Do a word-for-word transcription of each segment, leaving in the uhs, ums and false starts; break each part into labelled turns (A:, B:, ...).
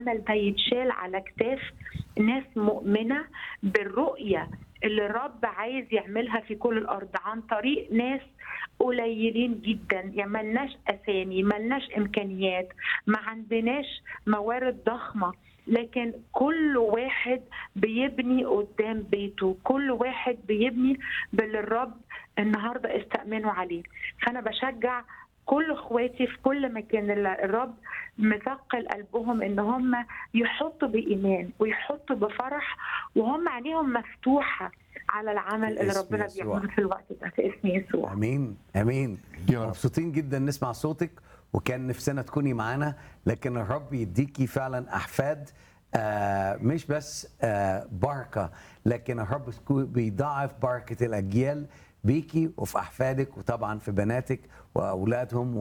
A: العمل ده يتشال على كتاف ناس مؤمنة بالرؤية اللي الرب عايز يعملها في كل الأرض عن طريق ناس قليلين جدا. يعني ملناش أسامي، ملناش إمكانيات، ما عندناش موارد ضخمة، لكن كل واحد بيبني قدام بيته، كل واحد بيبني باللي الرب النهاردة استأمنوا عليه. فأنا بشجع كل اخواتي في كل مكان الرب مثقل قلبهم ان هم يحطوا بايمان ويحطوا بفرح وهم عينيهم مفتوحه على العمل اللي ربنا بيعمله في الوقت ده في اسم يسوع.
B: امين امين. مبسوطين جدا نسمع صوتك، وكان نفسنا تكوني معانا، لكن الرب يديكي فعلا احفاد، آه مش بس آه بركه، لكن الرب بيضاعف بركه الاجيال بيكي وفي احفادك، وطبعا في بناتك واولادهم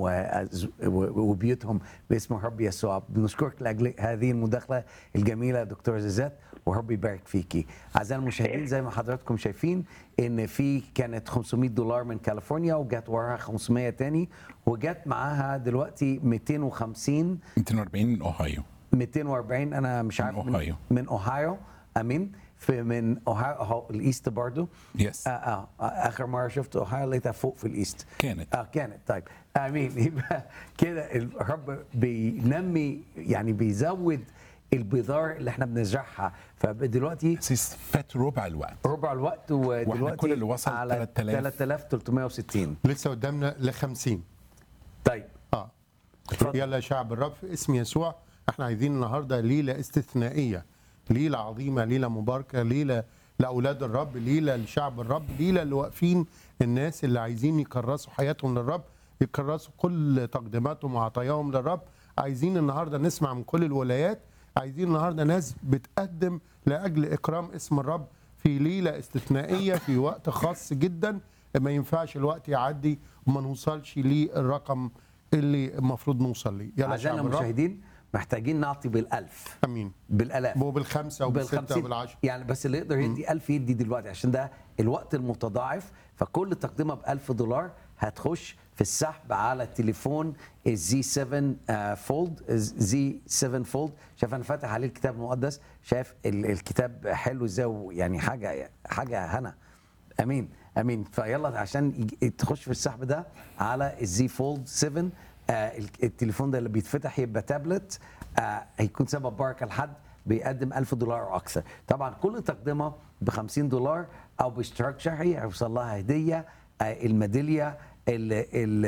B: وبيوتهم باسم الرب يسوع. بنشكرك لاجل هذه المداخله الجميله دكتور زيزات، ورب يبارك فيكي. اعزائي المشاهدين، زي ما حضراتكم شايفين ان في كانت خمسمية دولار من كاليفورنيا، وجات وراها خمسمية تاني، وجات معاها دلوقتي مئتين وخمسين
C: مئتين وأربعين من اوهايو.
B: مئتين وأربعين انا مش عارف
C: من اوهايو.
B: من, من اوهايو. امين. في من اوهايو الايست برضو.
C: يس.
B: آه, اه اخر مره شفت اوهايو لقيتها فوق في الايست.
C: كانت
B: اه كانت طيب. امين. يبقى كده الرب بينمي، يعني بيزود البذار اللي احنا بنزرعها. فدلوقتي
C: فات ربع الوقت
B: ربع الوقت، ودلوقتي
C: كل اللي وصل
B: على ثلاثة آلاف وثلاثمية وستين.
D: لسه قدامنا ل خمسين.
B: طيب
D: اه يلا يا شعب الرب في اسم يسوع، احنا عايزين النهارده ليله استثنائيه، ليله عظيمه، ليله مباركه، ليله لاولاد الرب، ليله لشعب الرب، ليله اللي واقفين الناس اللي عايزين يكرسوا حياتهم للرب، يكرسوا كل تقديماتهم وعطاياهم للرب. عايزين النهارده نسمع من كل الولايات، عايزين النهارده ناس بتقدم لاجل اكرام اسم الرب في ليله استثنائيه في وقت خاص جدا. ما ينفعش الوقت يعدي وما نوصلش للرقم اللي المفروض نوصل ليه. يلا
B: اعزائنا المشاهدين، محتاجين نعطي بالالف.
D: امين.
B: بالالاف
D: وبالخمسه وبالسته وبالعشره.
B: يعني بس اللي يقدر يدي ألف يدي دلوقتي، عشان ده الوقت المتضاعف. فكل تقديمه ب ألف دولار هتخش في السحب على التليفون الزي سبعة فولد. زي سبعة فولد. شايف انا فاتح عليه الكتاب المقدس، شايف الكتاب حلو ازاي، يعني حاجه حاجه هنا. امين امين. فيلا عشان تخش في السحب ده على الزي فولد سبعة. آه التليفون ده اللي بيتفتح يبقى تابلت، آه هيكون سبب بركه لحد بيقدم ألف دولار او اكثر. طبعا كل تقدمه ب خمسين دولار او باشتراك شهري هيوصل لها هديه، آه الميداليه اللي,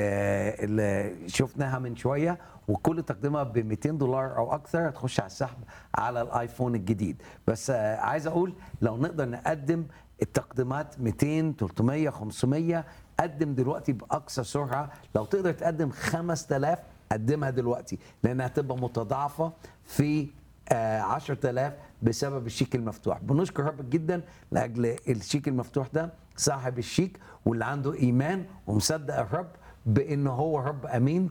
B: اللي شفناها من شويه. وكل تقدمه ب مئتين دولار او اكثر هتخش على السحب على الايفون الجديد. بس آه عايز اقول لو نقدر نقدم التقديمات مئتين ثلاثمية خمسمية، قدم دلوقتي باقصى سرعه. لو تقدر تقدم خمسة آلاف قدمها دلوقتي، لانها هتبقى متضاعفه في آه عشرة آلاف بسبب الشيك المفتوح. بنشكر رب جدا لاجل الشيك المفتوح ده، صاحب الشيك واللي عنده ايمان ومصدق الرب بان هو رب امين.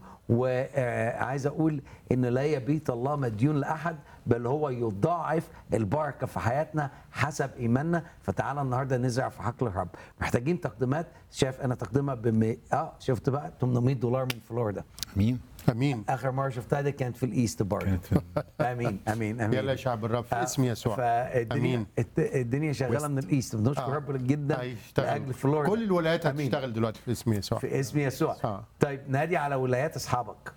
B: وعايز اقول ان لا يبيت الله مديون لاحد، بل هو يضاعف البركه في حياتنا حسب ايماننا. فتعالى النهارده نزرع في حقل الرب. محتاجين تقديمات. شايف انا تقديمها ب اه شفت بقى ثمانمية دولار من فلوريدا.
C: امين
D: امين.
B: اخر مره شفتها دي كانت في الايست برضه. امين امين امين.
D: يلا يا شعب الرب في اسم يسوع.
B: فالدنيا الدنيا شغاله من الايست. بنشكر آه. رب جدا لاجل فلوريدا.
D: كل الولايات هتشتغل دلوقتي في اسم يسوع.
B: في اسم يسوع. آه. طيب نادي على ولايات اصحابك.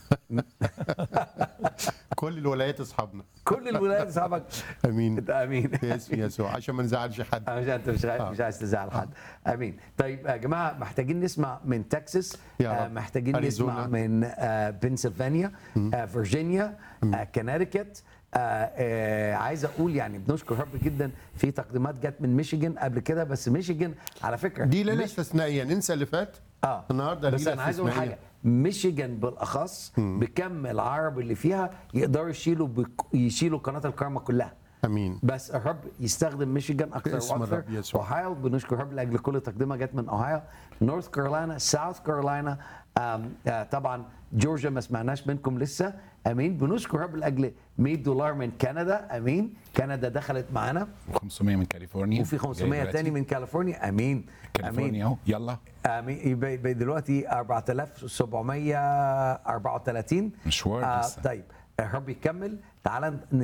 D: كل الولايات اصحابنا.
B: كل الولايات اصحابك.
D: امين
B: امين
D: في اسم يسوع، عشان ما نزعلش حد.
B: عشان انت مش عايز مش عايز تزعل حد. امين. طيب يا جماعه، محتاجين نسمع من تكساس، آه محتاجين أريزونا. نسمع من آه بنسلفانيا، آه فيرجينيا، آه كونتيكت. آه آه عايز اقول يعني بنشكر رب جدا في تقديمات جت من ميشيغان قبل كده. بس ميشيغان على فكره
D: دي ليله استثنائيه، ننسى اللي فات.
B: اه
D: النهارده
B: بس انا عايز اقول حاجه، ميشيغان بالاخص بكم العرب اللي فيها يقدروا يشيلوا بك... يشيلوا قناه الكرمه كلها.
D: امين.
B: بس الرب يستخدم ميشيغان اكثر واكثر. اوهايو، بنشكر الرب لاجل كل تقدمه جت من اوهايو. نورث كارولاينا، ساوث كارولاينا، طبعا جورجيا ما سمعناش منكم لسه. امين. بنشكر الرب لاجل مئة دولار من كندا. امين. كندا دخلت معانا.
C: خمسمية من كاليفورنيا،
B: وفي خمسمية تاني من كاليفورنيا. امين.
C: كاليفورنيا اهو. يلا
B: امين. يبقى دلوقتي أربعة آلاف وسبعمية وأربعة وثلاثين
C: مشوار
B: آه
C: لسه.
B: طيب الرب يكمل. تعال